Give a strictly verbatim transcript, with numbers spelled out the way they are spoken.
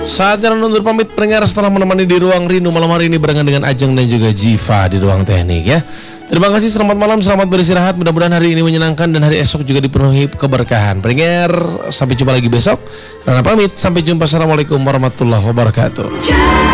Saatnya undur pamit pendengar setelah menemani di ruang rindu malam hari ini barengan dengan Ajeng dan juga Jiva di ruang teknik ya. Terima kasih, selamat malam, selamat beristirahat. Mudah-mudahan hari ini menyenangkan dan hari esok juga dipenuhi keberkahan. Pendengar, sampai jumpa lagi besok. Rana pamit, sampai jumpa. Assalamualaikum warahmatullahi wabarakatuh.